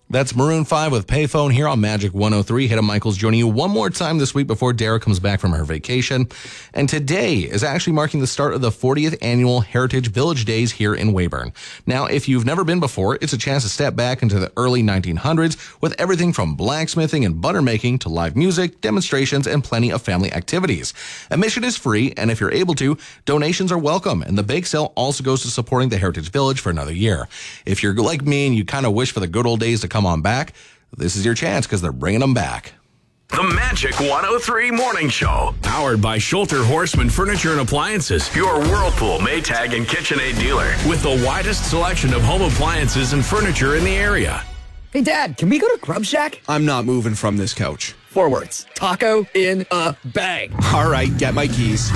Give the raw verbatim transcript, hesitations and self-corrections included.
That's Maroon five with Payphone here on Magic one oh three. Hannah Michaels joining you one more time this week before Dara comes back from her vacation. And today is actually marking the start of the fortieth annual Heritage Village Days here in Weyburn. Now, if you've never been before, it's a chance to step back into the early nineteen hundreds with everything from blacksmithing and butter making to live music, demonstrations, and plenty of family activities. Admission is free, and if you're able to, donations are welcome. And the bake sale also goes to supporting the Heritage Village for another year. If you're like me and you kind of wish for the good old days to come on back, this is your chance because they're bringing them back. The Magic one oh three Morning Show. Powered by Schulter Horseman Furniture and Appliances. Your Whirlpool, Maytag, and KitchenAid dealer. With the widest selection of home appliances and furniture in the area. Hey, Dad, can we go to Grub Shack? I'm not moving from this couch. Four words. Taco in a bag. All right, get my keys.